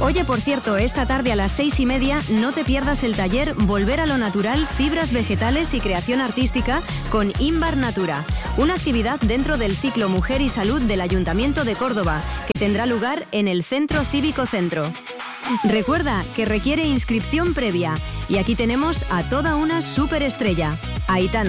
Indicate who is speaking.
Speaker 1: Oye, por cierto, esta tarde a las 6:30 no te pierdas el taller Volver a lo Natural, Fibras Vegetales y Creación Artística con Inbar Natura, una actividad dentro del ciclo Mujer y Salud del Ayuntamiento de Córdoba, que tendrá lugar en el Centro Cívico Centro. Recuerda que requiere inscripción previa y aquí tenemos a toda una superestrella, Aitana.